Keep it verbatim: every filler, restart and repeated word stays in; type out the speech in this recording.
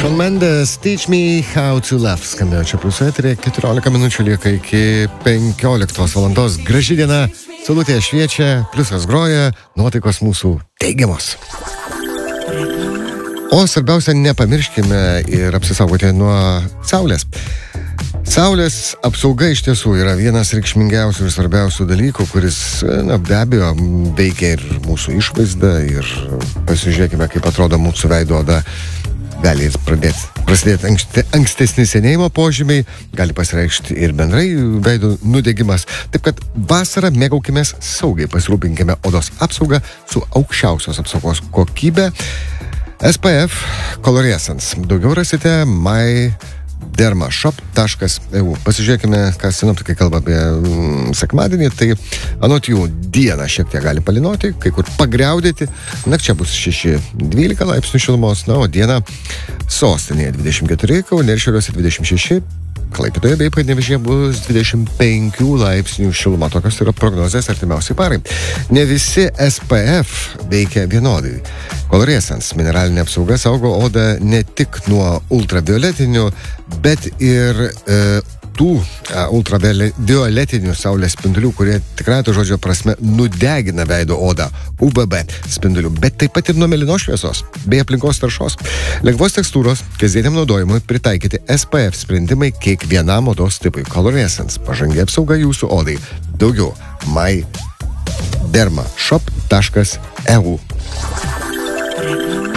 Shawn Mendes, Teach Me How to Love. Skambėjo čia pliusų eterė, keturiolika minučių lieka iki penkioliktos valandos. Graži diena, saulutė šviečia, pliusas groja, nuotaikos mūsų teigiamos. O svarbiausia, nepamirškime ir apsisaugoti nuo saulės. Saulės apsauga iš tiesų yra vienas reikšmingiausių ir svarbiausių dalykų, kuris, na, be abejo, veikia ir mūsų išvaizdą, ir pasižiūrėkime, kaip atrodo mūsų veido oda. Gali ir pradėti, prasidėti anksti, ankstesni senėjimo požymiai, gali pasireikšti ir bendrai veido nudegimas. Taip kad vasarą mėgaukimės saugiai, pasirūpinkime odos apsaugą su aukščiausios apsaugos kokybė. S P F Colorescence. Daugiau rasite my derma shop taškas e u. Pasižiūrėkime, ką sinoptikai kalba apie mm, sekmadienį. Tai anot jų dieną šiek tiek gali palinoti, kai kur pagriaudėti. Nakčia bus šeši dvylika laipsnių šilumos, na, o dieną sostinėje dvidešimt keturi, Kaune ir Šiauliuose dvidešimt šeši, Klaipėdoje bei Panevėžyje bus dvidešimt penki laipsnių šiluma. Tokios yra prognozės artimiausiai parai. Ne visi S P F veikia vienodai. Colorescence mineralinė apsauga saugo odą ne tik nuo ultravioletinių, bet ir e, tų e, ultravioletinių saulės spindulių, kurie tikrai to žodžio prasme nudegina veido odą, U V B spindulių, bet taip pat ir nuo mėlynos šviesos bei aplinkos taršos. Lengvos tekstūros, kasdieniam naudojimui pritaikyti S P F sprendimai kiekvienam odos tipui. Colorescence pažangi apsauga jūsų odai. Daugiau my derma shop taškas e u.